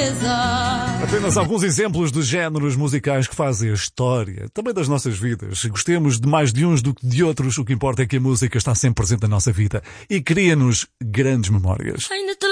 Apenas alguns exemplos dos géneros musicais que fazem a história, também das nossas vidas. Gostemos de mais de uns do que de outros, o que importa é que a música está sempre presente na nossa vida e cria-nos grandes memórias.